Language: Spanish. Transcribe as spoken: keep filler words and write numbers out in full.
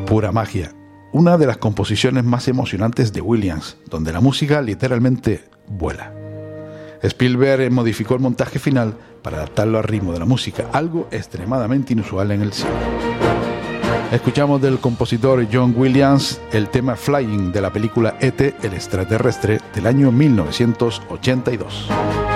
pura magia. Una de las composiciones más emocionantes de Williams, donde la música literalmente vuela. Spielberg modificó el montaje final para adaptarlo al ritmo de la música, algo extremadamente inusual en el cine. Escuchamos del compositor John Williams el tema Flying de la película E T, el extraterrestre, del año mil novecientos ochenta y dos.